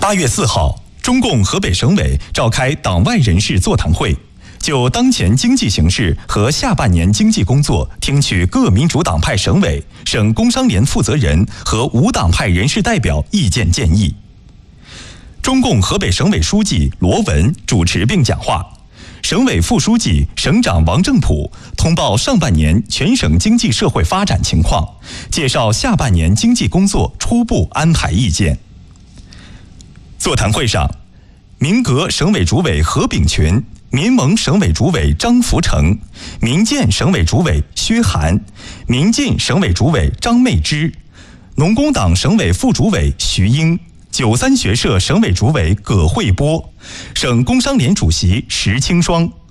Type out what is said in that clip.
8月4号，中共河北省委召开党外人士座谈会，就当前经济形势和下半年经济工作听取各民主党派省委、省工商联负责人和无党派人士代表意见建议。中共河北省委书记罗文主持并讲话，省委副书记、省长王正普通报上半年全省经济社会发展情况，介绍下半年经济工作初步安排意见。座谈会上，民革省委主委何炳群、民盟省委主委张福成、民建省委主委薛涵、民进省委主委张媚芝、农工党省委副主委徐英、93学社省委主委葛惠波、省工商联主席石青双